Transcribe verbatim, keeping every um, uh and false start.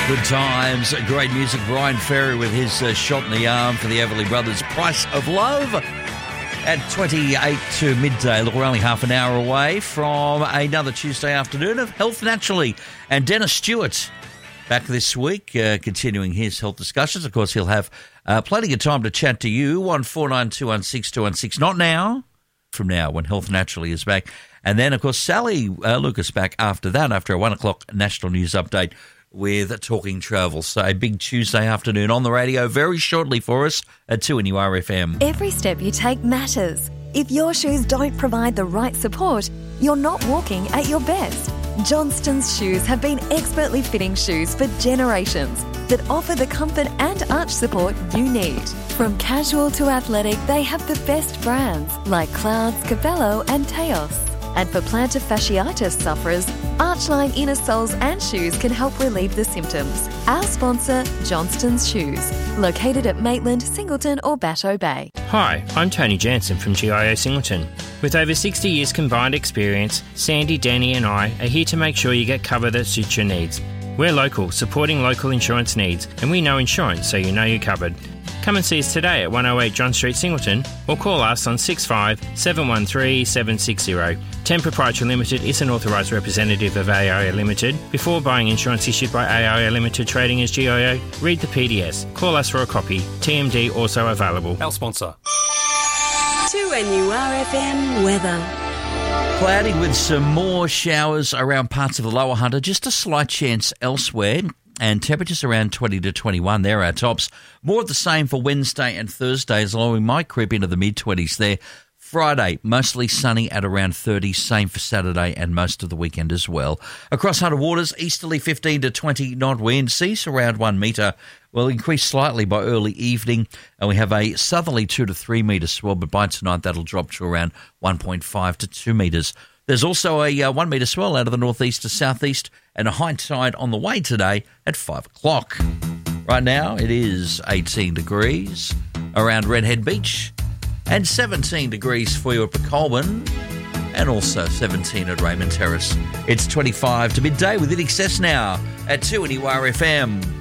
Good times, great music. Brian Ferry with his uh, shot in the arm for the Everly Brothers. Price of Love at twenty-eight to midday. Look, we're only half an hour away from another Tuesday afternoon of Health Naturally. And Dennis Stewart back this week, uh, continuing his health discussions. Of course, he'll have uh, plenty of time to chat to you on four nine two one six two one six. Not now, from now, when Health Naturally is back. And then, of course, Sally uh, Lucas back after that, after a one o'clock national news update with Talking Travel. So a big Tuesday afternoon on the radio very shortly for us at two N U R F M. Every step you take matters. If your shoes don't provide the right support, you're not walking at your best. Johnston's Shoes have been expertly fitting shoes for generations that offer the comfort and arch support you need. From casual to athletic, they have the best brands like Clouds, Cabello and Teos. And for plantar fasciitis sufferers, Archline inner soles and shoes can help relieve the symptoms. Our sponsor, Johnston's Shoes, located at Maitland, Singleton or Batteau Bay. Hi, I'm Tony Jansen from G I O Singleton. With over sixty years combined experience, Sandy, Danny and I are here to make sure you get cover that suits your needs. We're local, supporting local insurance needs, and we know insurance so you know you're covered. Come and see us today at one oh eight John Street, Singleton, or call us on six five seven one three seven six zero. ten Proprietary Limited is an authorised representative of A I O Limited. Before buying insurance issued by A I O Limited trading as G I O, read the P D S. Call us for a copy. T M D also available. Our sponsor. two N U R F M weather. Cloudy with some more showers around parts of the Lower Hunter, just a slight chance elsewhere. And temperatures around twenty to twenty-one, there are tops. More of the same for Wednesday and Thursday, as long as we might creep into the mid-twenties there. Friday, mostly sunny at around thirty, same for Saturday and most of the weekend as well. Across Hunter Waters, easterly fifteen to twenty knot wind, seas around one metre, will increase slightly by early evening, and we have a southerly two to three metre swell, but by tonight that'll drop to around one point five to two metres. There's also a uh, one metre swell out of the northeast to southeast and a high tide on the way today at five o'clock. Right now it is eighteen degrees around Redhead Beach and seventeen degrees for you at Colburn and also seventeen at Raymond Terrace. It's twenty-five to midday with In Excess now at two N U R F M.